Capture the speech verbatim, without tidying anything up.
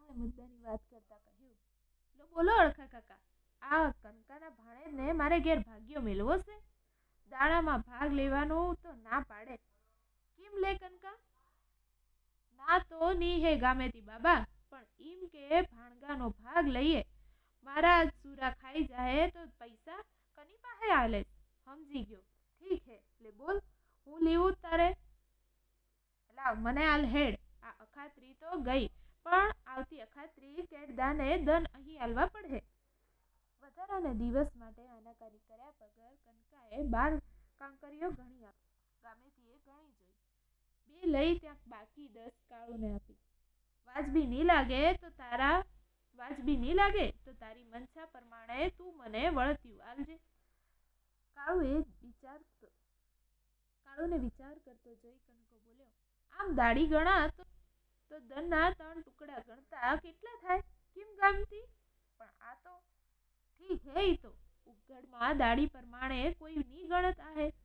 કાળુએ મુદ્દાની વાત કરતા કહ્યું, લો બોલો અળખા કાકા, આ કનકાના ભાણેજને મારે ઘેર ભાગ્યો મેળવો છે? દાડામાં ભાગ લેવાનું તો ના પાડે. કેમ લે કનકા? ના તો ની હે ગામેતી બાબા, પણ એમ કે ભાણગાનો ભાગ લઈએ. મારા સુરા ખાઈ જાય તો પૈસા કની પાસે આલે? સમજી ગયો. ઠીક હે, લે બોલ, હું લેવું તારે? લાવ મને આલ હેડ. આ અખાત્રી તો ગઈ, પણ આવતી અખાત્રી કેડદાને દન અહીં આલવા પડે. વધારાના દિવસ માટે આનાકાની કર્યા વગર કનકાએ બાર કાંકરીઓ ગણી આપી. ગામેતીએ ગણી જોઈ. બે લઈ ત્યાં બાકી દસ કાળુને આપી. વાજબી નહીં લાગે તો તારા વાજબી નહીં લાગે તો તારી મનસા પ્રમાણે તું મને વળત્યું આલજે. કાળુએ વિચાર કાળુને વિચાર કરતો જોઈ કનકો બોલ્યો, આમ દાઢી ગણા તો તો દનના ત્રણ ટુકડા ગણતા કેટલા થાય? કેમ ગામતી? પણ આ તો ઠીક હે, ઈ તો ઉઘડમાં દાઢી પ્રમાણે કોઈ ની ગણત આહે.